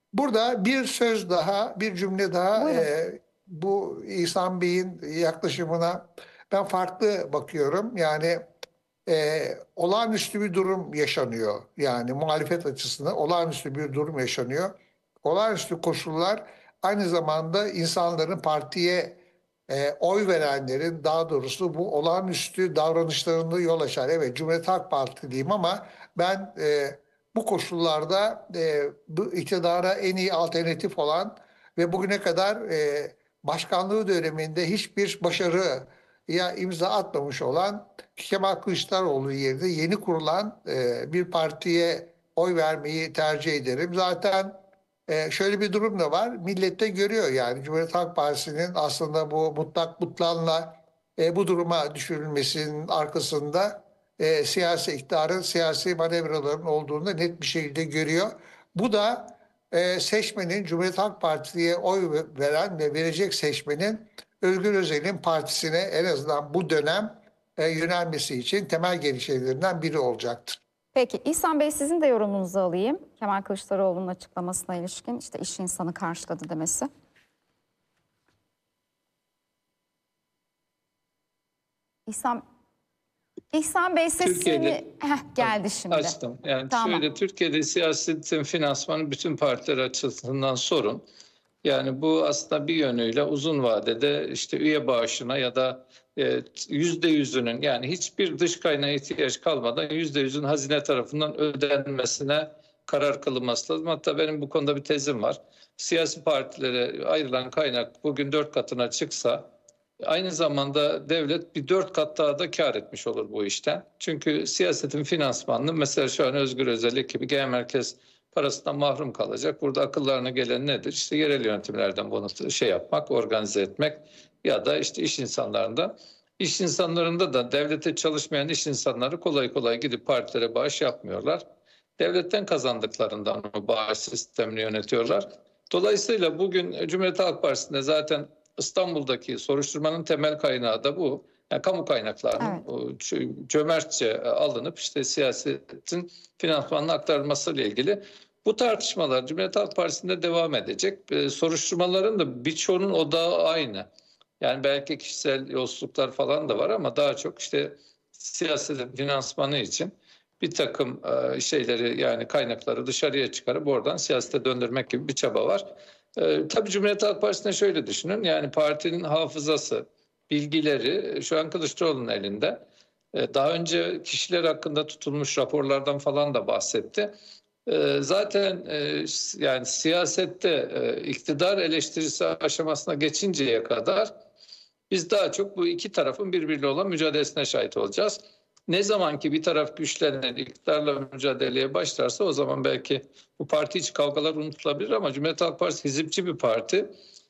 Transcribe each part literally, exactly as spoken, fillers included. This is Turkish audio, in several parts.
Burada bir söz daha, bir cümle daha Buyurun. e, bu İhsan Bey'in yaklaşımına ben farklı bakıyorum. Yani e, olağanüstü bir durum yaşanıyor. Yani muhalefet açısından olağanüstü bir durum yaşanıyor. Olağanüstü koşullar aynı zamanda insanların partiye e, oy verenlerin daha doğrusu bu olağanüstü davranışlarında yol açar. Evet, Cumhuriyet Halk Partiliyim ama ben e, bu koşullarda e, bu iktidara en iyi alternatif olan ve bugüne kadar e, başkanlığı döneminde hiçbir başarıya imza atmamış olan Kemal Kılıçdaroğlu yerine yeni kurulan e, bir partiye oy vermeyi tercih ederim. Zaten e, şöyle bir durum da var. Millet de görüyor yani Cumhuriyet Halk Partisi'nin aslında bu mutlak butlanla e, bu duruma düşürülmesinin arkasında e, siyasi iktidarın siyasi manevraların olduğunu da net bir şekilde görüyor. Bu da e, seçmenin Cumhuriyet Halk Partisi'ye oy veren ve verecek seçmenin Özgür Özel'in partisine en azından bu dönem e, yönelmesi için temel gerekçelerinden biri olacaktır. Peki İhsan Bey, sizin de yorumunuzu alayım. Kemal Kılıçdaroğlu'nun açıklamasına ilişkin işte iş insanı karşıladı demesi. İhsan, İhsan Bey sesini Türkiye'de Heh, geldi şimdi. açtım. Yani Tamam. şöyle, Türkiye'de siyasetin finansmanı bütün partiler açısından sorun. Yani bu aslında bir yönüyle uzun vadede işte üye bağışına ya da yüzde yüzünün, yani hiçbir dış kaynağa ihtiyaç kalmadan yüzde yüzün hazine tarafından ödenmesine karar kılınması lazım. Hatta benim bu konuda bir tezim var. Siyasi partilere ayrılan kaynak bugün dört katına çıksa, aynı zamanda devlet bir dört kat daha da kar etmiş olur bu işten. Çünkü siyasetin finansmanını mesela şu an Özgür Özel ekibi genel merkez parasından mahrum kalacak. Burada akıllarına gelen nedir? İşte yerel yönetimlerden bunu şey yapmak, organize etmek ya da işte iş insanlarında. İş insanlarında da devlete çalışmayan iş insanları kolay kolay gidip partilere bağış yapmıyorlar. Devletten kazandıklarından o bağış sistemini yönetiyorlar. Dolayısıyla bugün Cumhuriyet Halk Partisi'nde zaten İstanbul'daki soruşturmanın temel kaynağı da bu. Yani kamu kaynaklarının evet. cömertçe alınıp işte siyasetin finansmanına aktarılmasıyla ilgili bu tartışmalar Cumhuriyet Halk Partisi'nde devam edecek. Soruşturmaların da birçoğunun odağı aynı. Yani belki kişisel yolsuzluklar falan da var ama daha çok işte siyasetin finansmanı için bir takım şeyleri, yani kaynakları dışarıya çıkarıp oradan siyasete döndürmek gibi bir çaba var. Ee, tabii Cumhuriyet Halk Partisi'ne şöyle düşünün. Yani partinin hafızası, bilgileri şu an Kılıçdaroğlu'nun elinde. Ee, daha önce kişiler hakkında tutulmuş raporlardan falan da bahsetti. Ee, zaten e, yani siyasette e, iktidar eleştirisi aşamasına geçinceye kadar biz daha çok bu iki tarafın birbiriyle olan mücadelesine şahit olacağız. Ne zaman ki bir taraf güçlenen, iktidarla mücadeleye başlarsa o zaman belki bu parti içi kavgalar unutulabilir ama Cumhuriyet Halk Partisi hizipçi bir parti.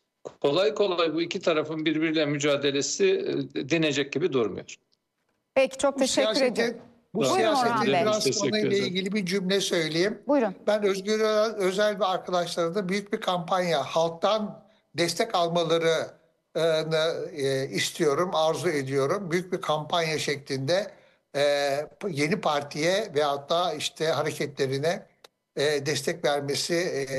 Kolay kolay bu iki tarafın birbiriyle mücadelesi dinecek gibi durmuyor. Peki, çok teşekkür ederim. Bu siyasetin finansmanı ile ilgili bir cümle söyleyeyim. Buyurun. Ben Özgür Özel ve arkadaşlarına büyük bir kampanya, halktan destek almalarını e, istiyorum, arzu ediyorum. Büyük bir kampanya şeklinde e, yeni partiye veyahut da işte hareketlerine e, destek vermesi e,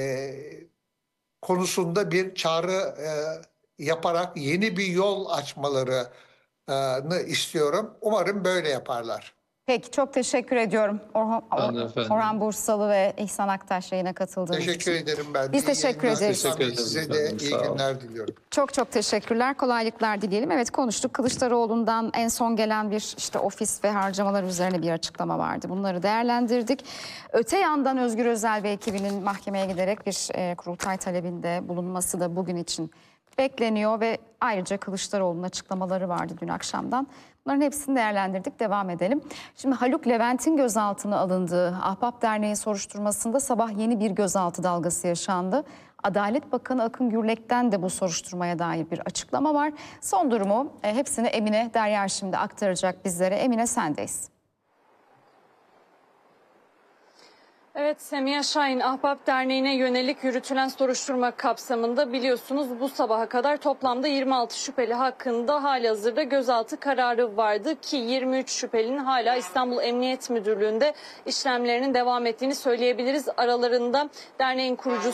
konusunda bir çağrı e, yaparak yeni bir yol açmalarını istiyorum. Umarım böyle yaparlar. Peki, çok teşekkür ediyorum. Orhan, Orhan Bursalı ve İhsan Aktaş yayına katıldığınız için. Teşekkür ederim ben. Biz teşekkür ederiz. Teşekkür ederim. Size de iyi günler diliyorum. Çok çok teşekkürler. Kolaylıklar dileyelim. Evet, konuştuk. Kılıçdaroğlu'ndan en son gelen bir işte ofis ve harcamalar üzerine bir açıklama vardı. Bunları değerlendirdik. Öte yandan Özgür Özel ve ekibinin mahkemeye giderek bir e, kurultay talebinde bulunması da bugün için bekleniyor ve ayrıca Kılıçdaroğlu'nun açıklamaları vardı dün akşamdan. Bunların hepsini değerlendirdik. Devam edelim. Şimdi Haluk Levent'in gözaltına alındığı Ahbap Derneği soruşturmasında sabah yeni bir gözaltı dalgası yaşandı. Adalet Bakanı Akın Gürlek'ten de bu soruşturmaya dair bir açıklama var. Son durumu e, hepsini Emine Derya şimdi aktaracak bizlere. Emine, sendeyiz. Evet, Semiha Şahin, Ahbap Derneği'ne yönelik yürütülen soruşturma kapsamında biliyorsunuz bu sabaha kadar toplamda yirmi altı şüpheli hakkında halihazırda gözaltı kararı vardı ki yirmi üç şüphelinin hala İstanbul Emniyet Müdürlüğü'nde işlemlerinin devam ettiğini söyleyebiliriz. Aralarında derneğin kurucusu